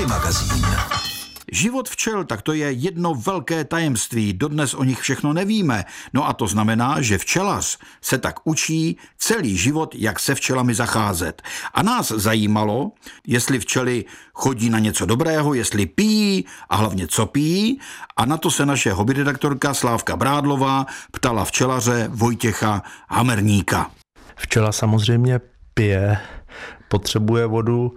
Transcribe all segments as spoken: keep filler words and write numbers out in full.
Včely magazín. Život včel, tak to je jedno velké tajemství, dodnes o nich všechno nevíme. No a to znamená, že včelař se tak učí celý život, jak se včelami zacházet. A nás zajímalo, jestli včely chodí na něco dobrého, jestli pijí a hlavně co pijí. A na to se naše hobbyredaktorka Slávka Brádlová ptala včelaře Vojtěcha Hamerníka. Včela samozřejmě pije, potřebuje vodu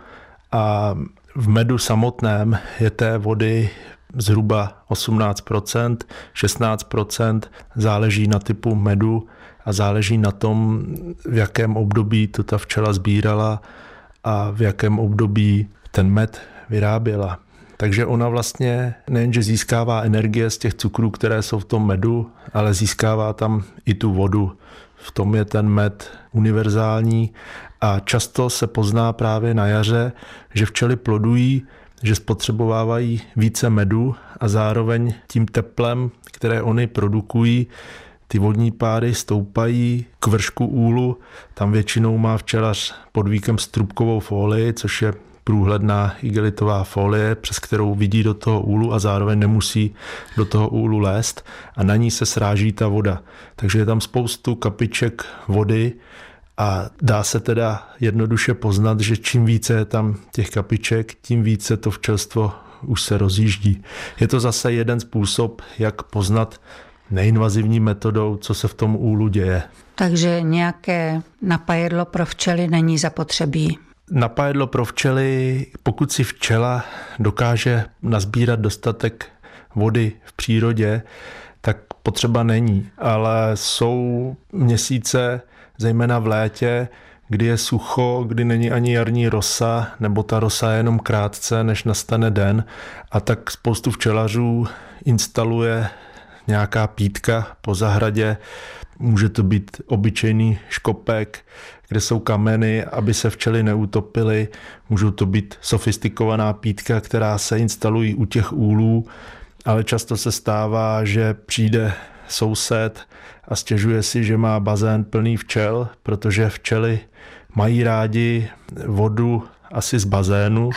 a v medu samotném je té vody zhruba osmnáct procent, šestnáct procent, záleží na typu medu a záleží na tom, v jakém období to ta včela sbírala a v jakém období ten med vyráběla. Takže ona vlastně nejenže získává energie z těch cukrů, které jsou v tom medu, ale získává tam i tu vodu. V tom je ten med univerzální a často se pozná právě na jaře, že včely plodují, že spotřebovávají více medu a zároveň tím teplem, které oni produkují, ty vodní páry stoupají k vršku úlu. Tam většinou má včelař pod víkem strupkovou folii, což je průhledná igelitová folie, přes kterou vidí do toho úlu a zároveň nemusí do toho úlu lézt a na ní se sráží ta voda. Takže je tam spoustu kapiček vody a dá se teda jednoduše poznat, že čím více je tam těch kapiček, tím více to včelstvo už se rozjíždí. Je to zase jeden způsob, jak poznat neinvazivní metodou, co se v tom úlu děje. Takže nějaké napajedlo pro včely není zapotřebí. Napajedlo pro včely, pokud si včela dokáže nazbírat dostatek vody v přírodě, tak potřeba není. Ale jsou měsíce, zejména v létě, kdy je sucho, kdy není ani jarní rosa, nebo ta rosa je jenom krátce, než nastane den. A tak spoustu včelařů instaluje nějaká pítka po zahradě. Může to být obyčejný škopek, kde jsou kameny, aby se včely neutopily. Můžou to být sofistikovaná pítka, která se instalují u těch úlů, ale často se stává, že přijde soused a stěžuje si, že má bazén plný včel, protože včely mají rádi vodu asi z bazénu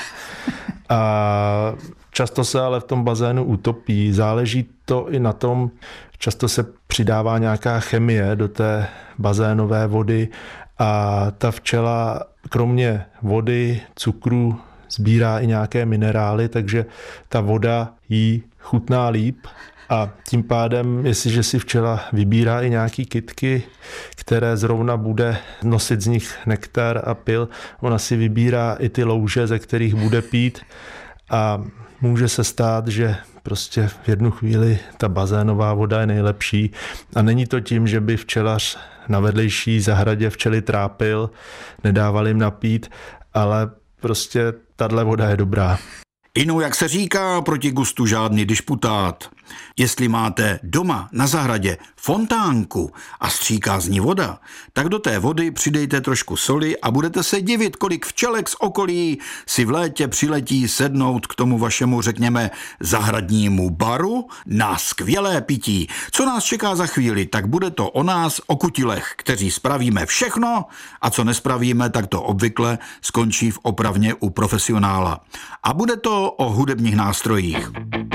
a často se ale v tom bazénu utopí. Záleží to i na tom, často se přidává nějaká chemie do té bazénové vody a ta včela kromě vody, cukru sbírá i nějaké minerály, takže ta voda jí chutná líp a tím pádem, jestliže si včela vybírá i nějaký kytky, které zrovna bude nosit z nich nektar a pyl, ona si vybírá i ty louže, ze kterých bude pít a může se stát, že prostě v jednu chvíli ta bazénová voda je nejlepší a není to tím, že by včelař na vedlejší zahradě včely trápil, nedával jim napít, ale prostě tahle voda je dobrá. Jinou, jak se říká, proti gustu žádný disputát. Jestli máte doma na zahradě fontánku a stříká z ní voda, tak do té vody přidejte trošku soli a budete se divit, kolik včelek z okolí si v létě přiletí sednout k tomu vašemu, řekněme, zahradnímu baru na skvělé pití. Co nás čeká za chvíli, tak bude to o nás, o kutilech, kteří spravíme všechno a co nespravíme, tak to obvykle skončí v opravně u profesionála. A bude to o hudebních nástrojích.